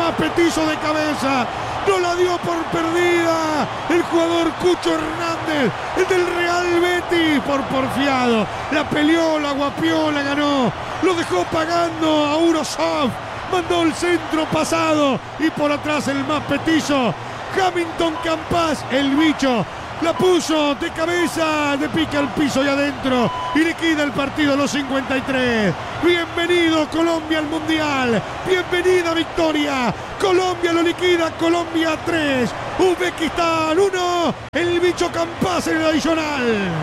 más Petizo de cabeza. No la dio por perdida el jugador Cucho Hernández, el del Real Betis, por porfiado. La peleó, la guapió, la ganó. Lo dejó pagando a Urosov. Mandó el centro pasado y por atrás el más petizo, Hamilton Campas, el bicho. La puso de cabeza, de pica al piso y adentro y liquida el partido a los 53. Bienvenido Colombia al Mundial, bienvenida victoria. Colombia lo liquida, Colombia 3, Uzbekistán 1, el bicho Campas en el adicional.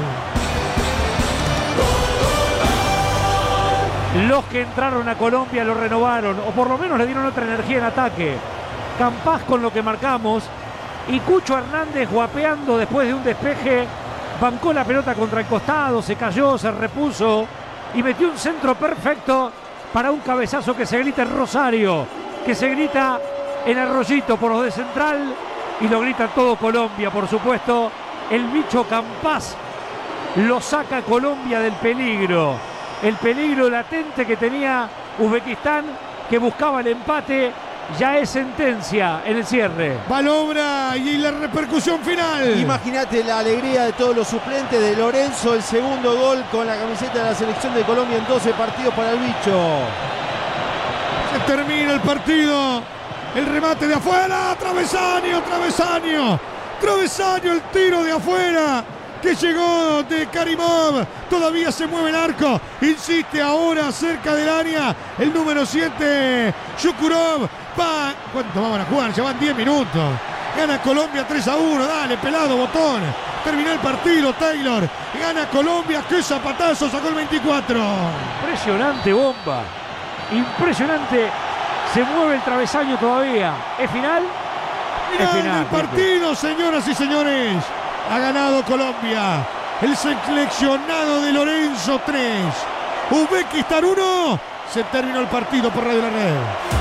Los que entraron a Colombia lo renovaron, o por lo menos le dieron otra energía en ataque. Campas con lo que marcamos. Y Cucho Hernández guapeando después de un despeje, bancó la pelota contra el costado, se cayó, se repuso y metió un centro perfecto para un cabezazo que se grita en Rosario, que se grita en Arroyito por los de Central y lo grita todo Colombia, por supuesto. El bicho Campas lo saca Colombia del peligro, el peligro latente que tenía Uzbekistán, que buscaba el empate. Ya es sentencia en el cierre. Balobra y la repercusión final. Imagínate la alegría de todos los suplentes de Lorenzo. El segundo gol con la camiseta de la selección de Colombia en 12 partidos para el bicho. Se termina el partido. El remate de afuera. Travesaño, travesaño. Travesaño, el tiro de afuera que llegó de Karimov. Todavía se mueve el arco. Insiste ahora cerca del área el número 7, Shukurov. ¿Cuánto van a jugar? Ya van 10 minutos. Gana Colombia 3-1. Dale, pelado, botón. Terminó el partido, Taylor. Gana Colombia. ¡Qué zapatazo! Sacó el 24. Impresionante bomba. Impresionante. Se mueve el travesaño todavía. ¿Es final? Final del partido, señoras y señores. Ha ganado Colombia. El seleccionado de Lorenzo 3. Uzbekistán 1. Se terminó el partido por Radio La Red.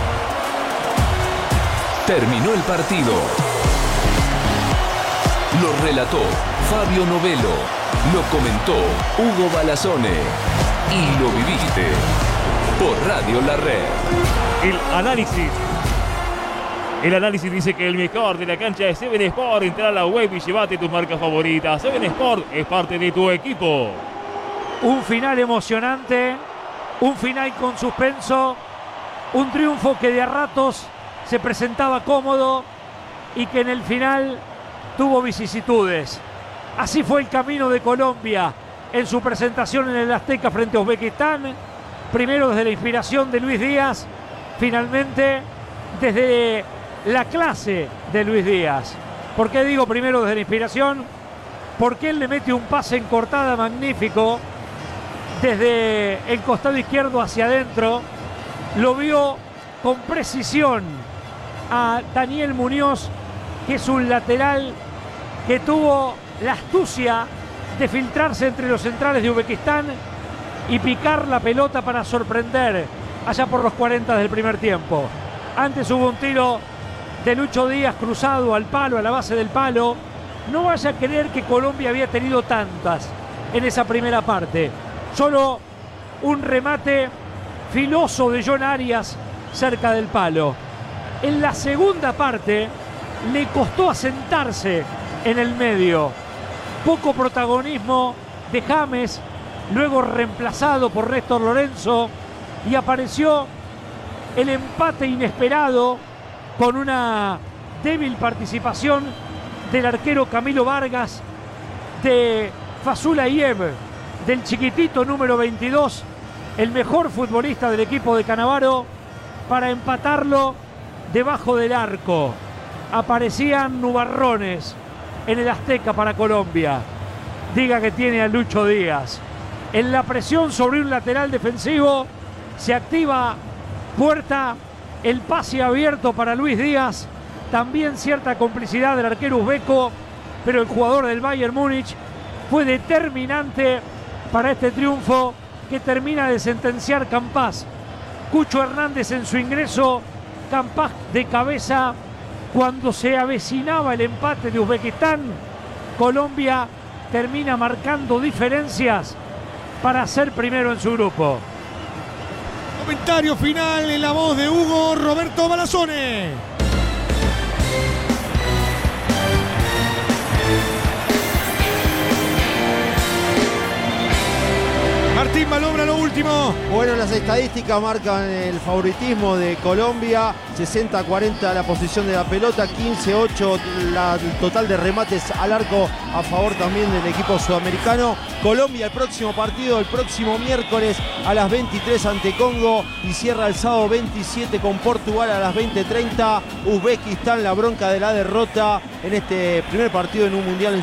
Terminó el partido. Lo relató Fabio Novelo. Lo comentó Hugo Balazone. Y lo viviste por Radio La Red. El análisis dice que el mejor de la cancha es Seven Sport. Entra a la web y llévate tus marcas favoritas. Seven Sport es parte de tu equipo. Un final emocionante. Un final con suspenso. Un triunfo que de a ratos se presentaba cómodo y que en el final tuvo vicisitudes. Así fue el camino de Colombia en su presentación en el Azteca frente a Uzbekistán. Primero desde la inspiración de Luis Díaz, finalmente desde la clase de Luis Díaz. ¿Por qué digo primero desde la inspiración? Porque él le mete un pase en cortada magnífico desde el costado izquierdo hacia adentro. Lo vio con precisión a Daniel Muñoz, que es un lateral que tuvo la astucia de filtrarse entre los centrales de Uzbekistán y picar la pelota para sorprender allá por los 40 del primer tiempo. Antes hubo un tiro de Lucho Díaz cruzado al palo, a la base del palo. No vaya a creer que Colombia había tenido tantas en esa primera parte. Solo un remate filoso de John Arias cerca del palo. En la segunda parte le costó asentarse en el medio. Poco protagonismo de James, luego reemplazado por Néstor Lorenzo, y apareció el empate inesperado con una débil participación del arquero Camilo Vargas, de Fasulayev, del chiquitito número 22, el mejor futbolista del equipo de Cannavaro, para empatarlo debajo del arco. Aparecían nubarrones en el Azteca para Colombia. Diga que tiene a Lucho Díaz. En la presión sobre un lateral defensivo se activa Puerta, el pase abierto para Luis Díaz. También cierta complicidad del arquero uzbeco, pero el jugador del Bayern Múnich fue determinante para este triunfo que termina de sentenciar Campas. Cucho Hernández en su ingreso, Campas de cabeza. Cuando se avecinaba el empate de Uzbekistán, Colombia termina marcando diferencias para ser primero en su grupo. Comentario final en la voz de Hugo Roberto Balazzone. Martín Malobra, lo último. Bueno, las estadísticas marcan el favoritismo de Colombia. 60-40 la posición de la pelota, 15-8 el total de remates al arco a favor también del equipo sudamericano. Colombia el próximo partido, el próximo miércoles a las 23 ante Congo y cierra el sábado 27 con Portugal a las 20:30. Uzbekistán, la bronca de la derrota en este primer partido en un mundial en